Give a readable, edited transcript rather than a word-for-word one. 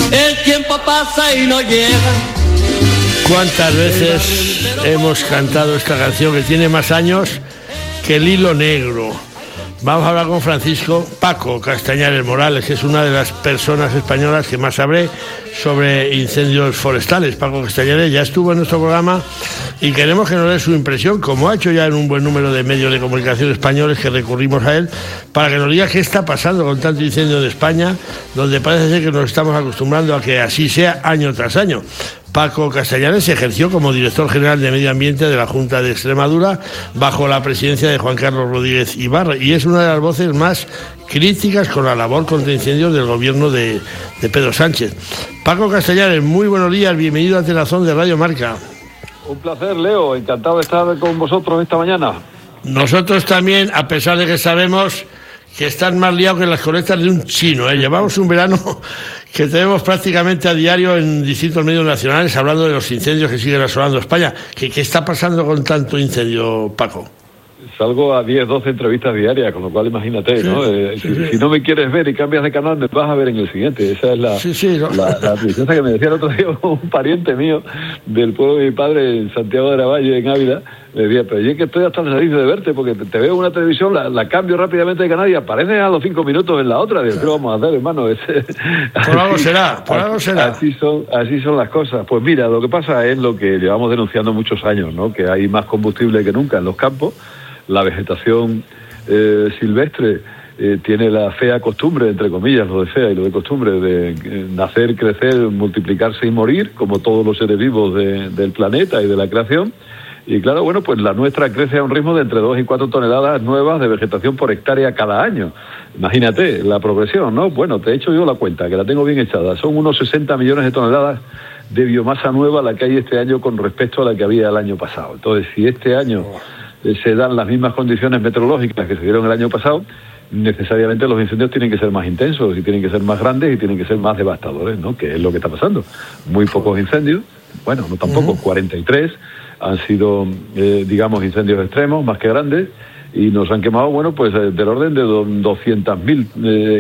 El tiempo pasa y no llega. ¿Cuántas veces hemos cantado esta canción que tiene más años que el hilo negro? Vamos a hablar con Francisco Paco Castañares Morales, que es una de las personas españolas que más sabe sobre incendios forestales. Paco Castañares ya estuvo en nuestro programa y queremos que nos dé su impresión, como ha hecho ya en un buen número de medios de comunicación españoles que recurrimos a él, para que nos diga qué está pasando con tanto incendio de España, donde parece ser que nos estamos acostumbrando a que así sea año tras año. Paco Castañares ejerció como director general de Medio Ambiente de la Junta de Extremadura bajo la presidencia de Juan Carlos Rodríguez Ibarra y es una de las voces más críticas con la labor contra incendios del gobierno de Pedro Sánchez. Paco Castañares, muy buenos días, bienvenido a Telazón de Radio Marca. Un placer, Leo, encantado de estar con vosotros esta mañana. Nosotros también, a pesar de que sabemos que están más liados que las colectas de un chino, ¿eh? Llevamos un verano que tenemos prácticamente a diario en distintos medios nacionales hablando de los incendios que siguen asolando España. ¿Qué está pasando con tanto incendio, Paco? Salgo a 10, 12 entrevistas diarias, con lo cual imagínate, ¿no? Si no me quieres ver y cambias de canal, me vas a ver en el siguiente. Esa es la tristeza que me decía el otro día un pariente mío del pueblo de mi padre en Santiago de la Valle, en Ávila. Me decía, pero yo es que estoy hasta la nariz de verte, porque te veo en una televisión, la cambio rápidamente de canal y apareces a los 5 minutos en la otra. Digo, ¿qué vamos a hacer, hermano? Por algo será. Así son las cosas. Pues mira, lo que pasa es lo que llevamos denunciando muchos años, ¿no? Que hay más combustible que nunca en los campos. La vegetación silvestre tiene la fea costumbre, entre comillas, lo de fea y lo de costumbre, de nacer, crecer, multiplicarse y morir, como todos los seres vivos del planeta y de la creación. Y claro, bueno, pues la nuestra crece a un ritmo de entre 2 y 4 toneladas nuevas de vegetación por hectárea cada año. Imagínate la progresión, ¿no? Bueno, te he hecho yo la cuenta, que la tengo bien echada. Son unos 60 millones de toneladas de biomasa nueva la que hay este año con respecto a la que había el año pasado. Entonces, si este año se dan las mismas condiciones meteorológicas que se dieron el año pasado, necesariamente los incendios tienen que ser más intensos y tienen que ser más grandes y tienen que ser más devastadores, ¿no? Que es lo que está pasando. Muy pocos incendios, bueno, no tampoco, 43 han sido, digamos, incendios extremos, más que grandes, y nos han quemado, bueno, pues del orden de 200.000